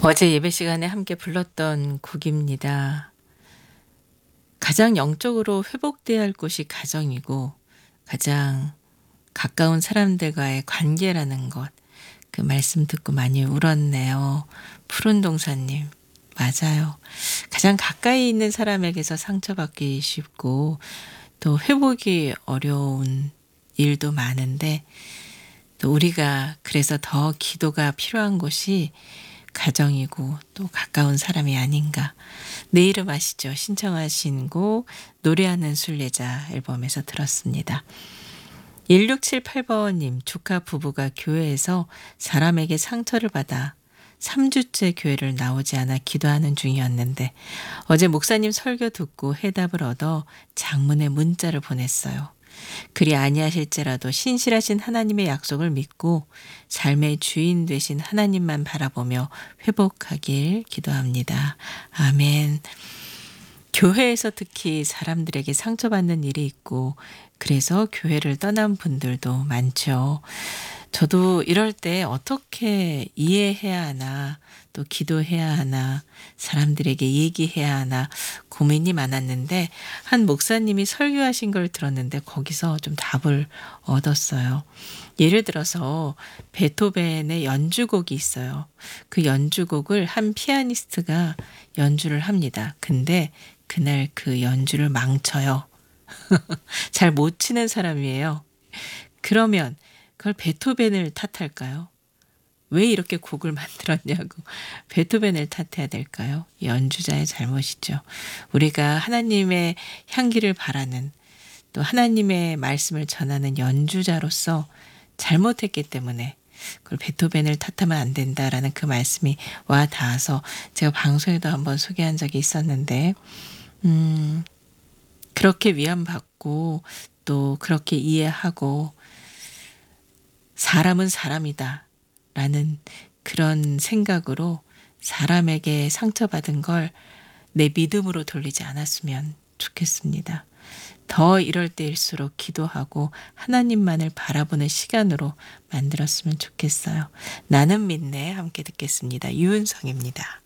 어제 예배 시간에 함께 불렀던 곡입니다. 가장 영적으로 회복돼야 할 곳이 가정이고 가장 가까운 사람들과의 관계라는 것. 그 말씀 듣고 많이 울었네요. 푸른 동사님. 맞아요. 가장 가까이 있는 사람에게서 상처받기 쉽고 또 회복이 어려운 일도 많은데 또 우리가 그래서 더 기도가 필요한 곳이 가정이고 또 가까운 사람이 아닌가. 내 이름 아시죠? 신청하신 곡 노래하는 순례자 앨범에서 들었습니다. 1678번님 조카 부부가 교회에서 사람에게 상처를 받아 3주째 교회를 나오지 않아 기도하는 중이었는데 어제 목사님 설교 듣고 해답을 얻어 장문의 문자를 보냈어요. 그리 아니하실지라도 신실하신 하나님의 약속을 믿고 삶의 주인 되신 하나님만 바라보며 회복하길 기도합니다. 아멘. 교회에서 특히 사람들에게 상처받는 일이 있고 그래서 교회를 떠난 분들도 많죠. 저도 이럴 때 어떻게 이해해야 하나, 또 기도해야 하나, 사람들에게 얘기해야 하나 고민이 많았는데 한 목사님이 설교하신 걸 들었는데 거기서 좀 답을 얻었어요. 예를 들어서 베토벤의 연주곡이 있어요. 그 연주곡을 한 피아니스트가 연주를 합니다. 근데 그날 그 연주를 망쳐요. 잘 못 치는 사람이에요. 그러면 그걸 베토벤을 탓할까요? 왜 이렇게 곡을 만들었냐고 베토벤을 탓해야 될까요? 연주자의 잘못이죠. 우리가 하나님의 향기를 바라는 또 하나님의 말씀을 전하는 연주자로서 잘못했기 때문에 그걸 베토벤을 탓하면 안 된다라는 그 말씀이 와 닿아서 제가 방송에도 한번 소개한 적이 있었는데 그렇게 위안받고 또 그렇게 이해하고 사람은 사람이다 라는 그런 생각으로 사람에게 상처받은 걸 내 믿음으로 돌리지 않았으면 좋겠습니다. 더 이럴 때일수록 기도하고 하나님만을 바라보는 시간으로 만들었으면 좋겠어요. 나는 믿네 함께 듣겠습니다. 유은성입니다.